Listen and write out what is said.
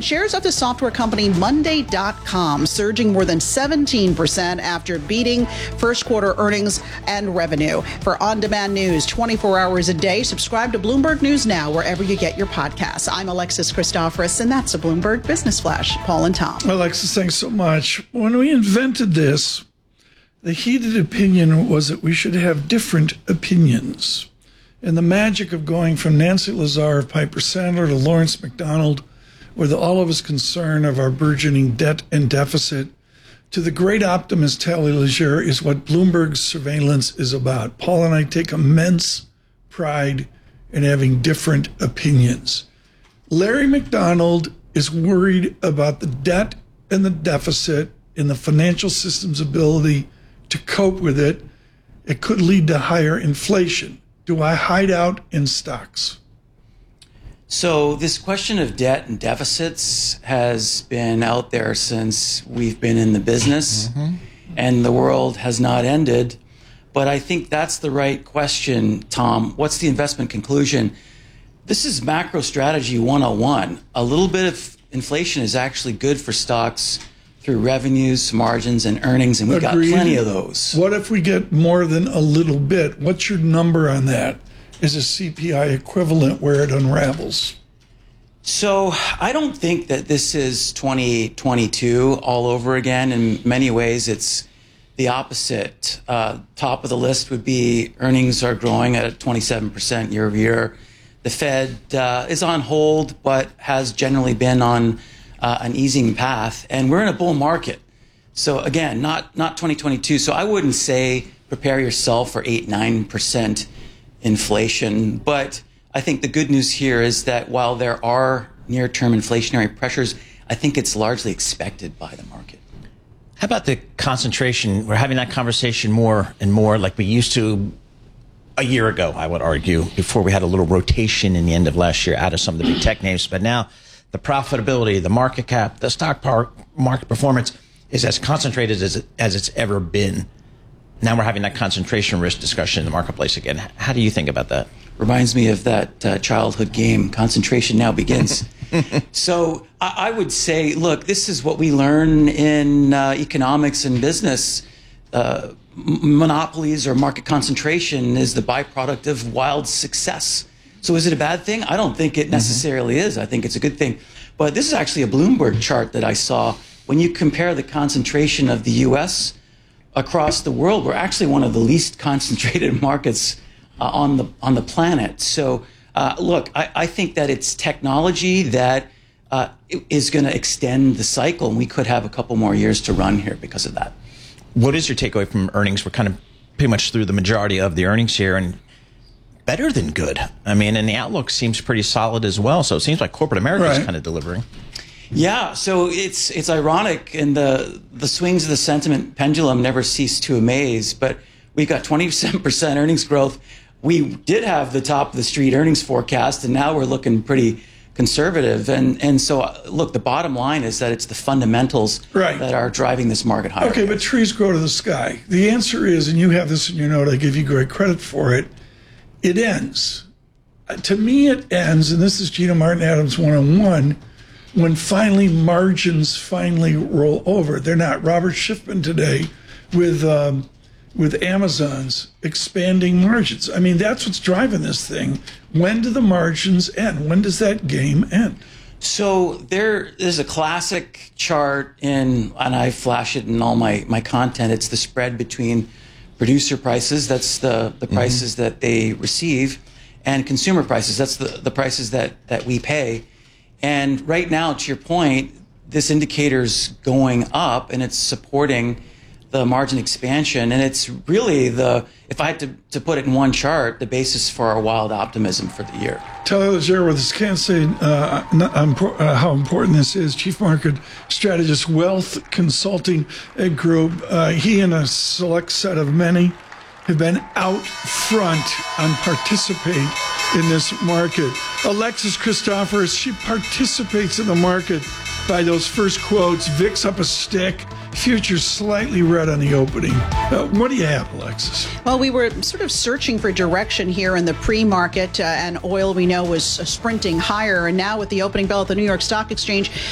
shares of the software company Monday.com surging more than 17% after beating first quarter earnings and revenue. For on-demand news 24 hours a day, subscribe to Bloomberg News Now wherever you get your podcasts. I'm Alexis Christoforous, and that's a Bloomberg Business Flash. Paul and Tom. Alexis, thanks so much. When we invented this, the heated opinion was that we should have different opinions. And the magic of going from Nancy Lazar of Piper Sandler to Lawrence McDonald, with all of his concern of our burgeoning debt and deficit, to the great optimist Tally Leger, is what Bloomberg's surveillance is about. Paul and I take immense pride in having different opinions. Larry McDonald is worried about the debt and the deficit and the financial system's ability to cope with it. It could lead to higher inflation. Do I hide out in stocks? So this question of debt and deficits has been out there since we've been in the business, and the world has not ended. But I think that's the right question, Tom. What's the investment conclusion? This is macro strategy 101. A little bit of inflation is actually good for stocks through revenues, margins, and earnings, and we've got plenty of those. What if we get more than a little bit? What's your number on that? Is a CPI equivalent where it unravels? So I don't think that this is 2022 all over again. In many ways, it's the opposite. Top of the list would be earnings are growing at 27% year over year. The Fed is on hold, but has generally been on an easing path, and we're in a bull market. So again, not 2022. So I wouldn't say prepare yourself for 8-9% inflation. But I think the good news here is that while there are near-term inflationary pressures, I think it's largely expected by the market. How about the concentration? We're having that conversation more and more like we used to a year ago, I would argue, before we had a little rotation in the end of last year out of some of the big tech names. But now the profitability, the market cap, the stock market performance is as concentrated as it's ever been. Now we're having that concentration risk discussion in the marketplace again. How do you think about that? Reminds me of that childhood game, Concentration Now Begins. So I would say, look, this is what we learn in economics and business. Monopolies or market concentration is the byproduct of wild success. So is it a bad thing? I don't think it necessarily is. I think it's a good thing. But this is actually a Bloomberg chart that I saw. When you compare the concentration of the U.S. across the world, we're actually one of the least concentrated markets on the planet. So look, I think that it's technology that is going to extend the cycle, and we could have a couple more years to run here because of that. What is your takeaway from earnings? We're kind of pretty much through the majority of the earnings here, and better than good. I mean, and the outlook seems pretty solid as well. So it seems like corporate America is kind of delivering. Yeah, so it's ironic, and the swings of the sentiment pendulum never cease to amaze. But we got 27% earnings growth. We did have the top of the street earnings forecast, and now we're looking pretty conservative. And so, look, the bottom line is that it's the fundamentals that are driving this market higher. Okay, but trees grow to the sky. The answer is, and you have this in your note, I give you great credit for it, it ends. To me, it ends, and this is Gina Martin Adams 101, when finally margins finally roll over. They're not. Robert Schiffman today with Amazon's expanding margins. I mean, that's what's driving this thing. When do the margins end? When does that game end? So there is a classic chart and I flash it in all my content. It's the spread between producer prices, that's the prices that they receive, and consumer prices, that's the prices that we pay. And right now, to your point, this indicator's going up and it's supporting the margin expansion. And it's really if I had to put it in one chart, the basis for our wild optimism for the year. Tally Leger with us, can't say how important this is. Chief Market Strategist, Wealth Consulting Group. He and a select set of many have been out front and participate in this market. Alexis Christoforous, she participates in the market by those first quotes. VIX up a stick, futures slightly red on the opening. What do you have, Alexis? Well, we were sort of searching for direction here in the pre-market, and oil we know was sprinting higher. And now with the opening bell at the New York Stock Exchange,